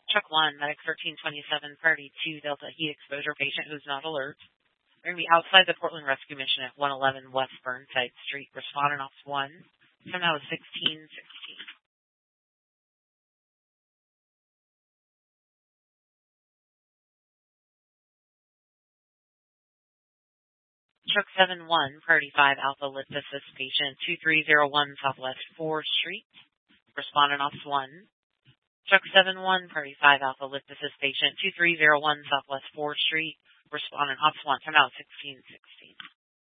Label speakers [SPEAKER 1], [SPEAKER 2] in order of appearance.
[SPEAKER 1] Truck 1, Medic 1327, Priority 2, Delta Heat Exposure patient who's not alert. We're going to be outside the Portland Rescue Mission at 111 West Burnside Street. Respondent Ops 1. Time now is 16:16. Truck 71, Priority 5, Alpha Lift Assist patient 2301 Southwest 4th Street. Respondent Ops 1. Truck 71, Priority 5, Alpha Lift Assist patient 2301 Southwest 4th Street. Respondent Ops 1. Time out 16:16.